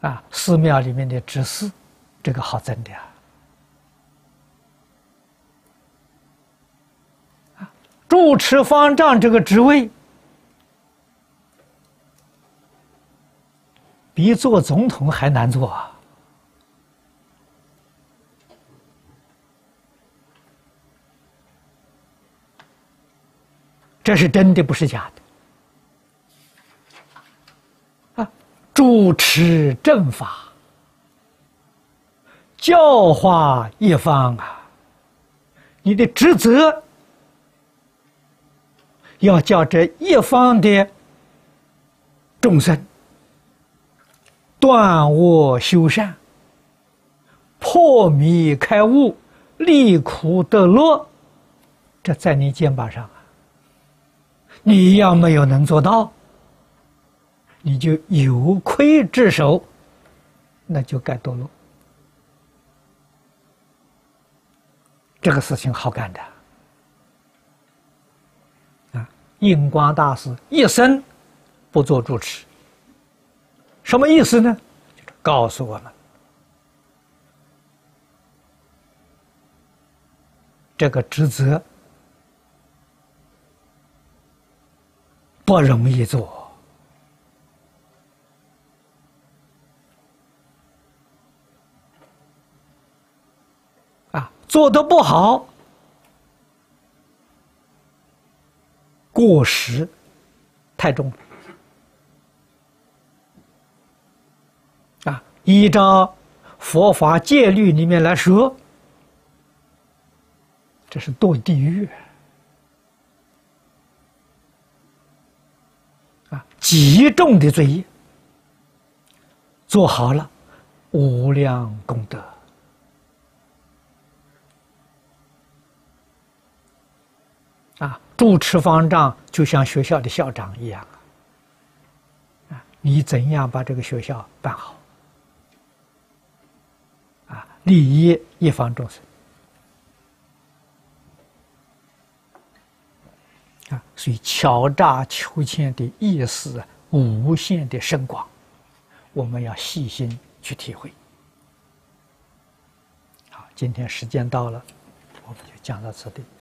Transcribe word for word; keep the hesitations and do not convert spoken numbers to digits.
啊，寺庙里面的执事，这个好争的啊。啊，住持方丈这个职位，比做总统还难做啊。这是真的，不是假的。啊，主持正法，教化一方啊，你的职责要叫这一方的众生断恶修善，破迷开悟，离苦得乐，这在你肩膀上啊。你要没有能做到，你就有愧之手，那就该堕落。这个事情好干的啊！印光大师一生不做主持，什么意思呢？就是告诉我们，这个职责不容易做啊，做得不好，过失太重啊。依照佛法戒律里面来说，这是堕地狱啊，极重的罪业。做好了，无量功德啊！主持方丈就像学校的校长一样啊，你怎样把这个学校办好啊？利益一方众生啊，所以敲诈求签的意思无限的深广，我们要细心去体会。好，今天时间到了，我们就讲到此地。